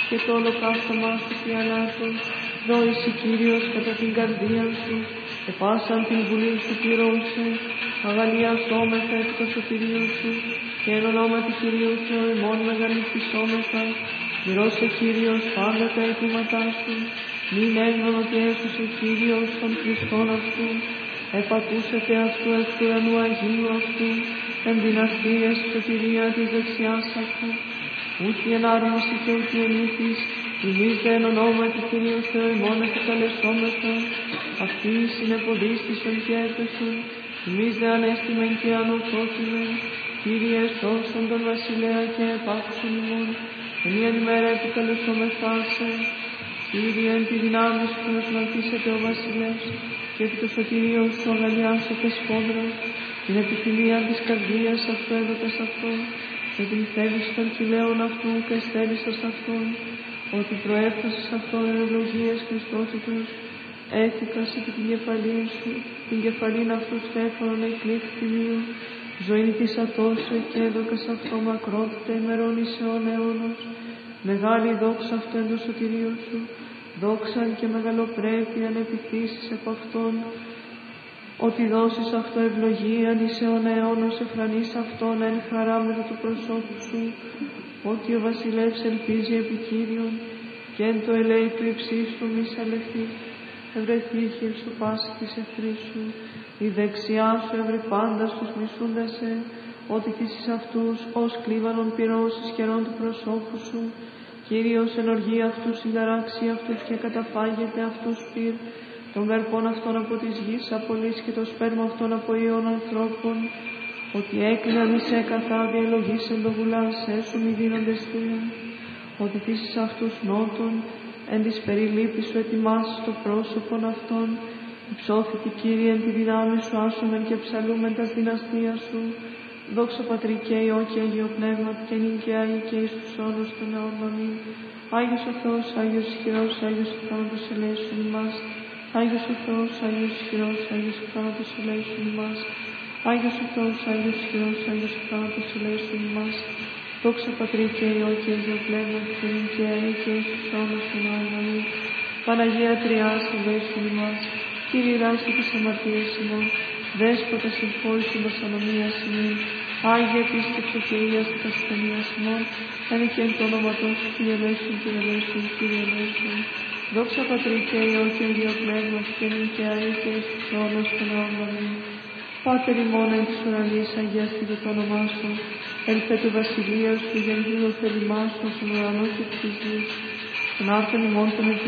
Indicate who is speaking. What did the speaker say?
Speaker 1: και το ολοκαύτωμα σου θυαλάτων, δόηση Κύριος κατά την καρδία σου, και πάσαν την βουλή σου πληρώσε, αγαλιαζόμεθα εκ το σωτηρίο σου, και εν ονόματι Κυρίου Θεού ημών μεγαλυφισόμεθα, πληρώσε Κύριος πάντα τα αιτήματά σου, μην έγνων ότι έσωσε Κύριος των Χριστών αυτού, επακούσετε αυτού εκ του ουρανού Αγίου αυτού, εν δυναστείες σωτηρία της δεξιάς αυτού, ούτι εν άρμωση και ούτι εν ήθης, ημείς δε εν ονόματι Κυρίου Θεού ημών επικαλεσόμεθα, αυτοί συνεποδίστησαν και έπεσαν, ημείς δε ανέστημεν και ανορθώσιμεν, Κύριε σώσον τον βασιλέα και επάξον ημών, εν ιαν ημέρα επικαλεσόμεθά σε, Κύριε εν τη δυνάμει σου ευλογήσεται ο βασιλεύς, και επί το σωτηρίο σου αγαλιάσετε σφόδρα, την επιθυμία της καρδίας αυτού έδωτες αυτόν, και την θέληση των κυλαίων αυτού και στέλνησας αυτόν, ότι προέφτασες αυτόν εν ευλογίες Χριστότητος, έθηκας επί την κεφαλή σου, την κεφαλήν αυτού στέφανον εκλήφθη τιμίου, ζωήν της ατόσε και έδωκας αυτό μακρότητα ημερών εις αιών αιώνος, μεγάλη δόξα αυτού εν το σωτηρίο σου, δόξαν και μεγαλοπρέπειαν επιθύσεις από αυτόν, ότι δώσεις αυτό ευλογίαν εις αιών αιώνος εφρανείς αυτόν εν χαράμενο του προσώπου σου, ότι ο βασιλεύς ελπίζει επί Κύριον, και εν το ελέη του υψίστου μη σαλευτεί, ευρεθεί σου πάση της εχθρής σου, η δεξιά σου εύρε πάντα στους μισούντας σε, ότι θύσεις αυτούς ως κλίβανον πυρός εις καιρόν του προσώπου σου, Κύριος εν οργή αυτούς συνταράξει αυτούς και καταφάγεται αυτούς πυρ, των βερπών αυτών από της γης απολύς και το σπέρμα αυτών από ιών ανθρώπων, ότι έκλειναν εις έκαθα διελογήσεν το βουλάς έσου μη δίνοντες θείαν, ότι θύσεις αυτούς νότων, εν της περιλήπης σου ετοιμάσεις το πρόσωπον αυτών, υψώθητη Κύριε εν τη δυνάμει σου άσομεν και ψαλούμεν τας δυναστείας σου, δόξα Πατρί και Υιό και Αγίο Πνεύματι και νυν και Άγιοι και εις τους αιώνους των αιώνων αμήν. Άγιος ο Θεός, Άγιος ισχυρός, Άγιος ο θάνατος ελέησον ημάς. Άγιος ο Θεός, Άγιος ισχυρός, Άγιος ο θάνατος ελέησον ημάς. Άγιος ο Θεός, Άγιος ισχυρός, Άγιος ο θάνατος ελέησον ημάς. Δόξα Πατρί και Υιό και Αγίο Πνεύματι και νυν και Άγιοι και εις τους αιώνους των αιώνων αμήν. Παναγία Τριάς ελέησον ημάς. Κύριε ράση της αμαρτίας ημών, Δέσποτα συμφώνησον τας ανομίας ημών, Άγιε επίσκεψε και Ίας της ασθενείας ημών, ένε και εν το όνοματό σου, Κύριε ελέησον, Κύριε ελέησον, Κύριε ελέησον. Δόξα Πατρί και Υιό και Αγίο Πνεύματι και νυν και Άγιοι και εις τους αιώνους των αιώνων αμήν. Πάτερ ημών εν της ουρανής, αγιαστείτε το όνομά σου, ελθέτω βασιλεία σου, γεννηθήτω θέλημά σου, στον ουρανό και της γης, των άρθρων ημών των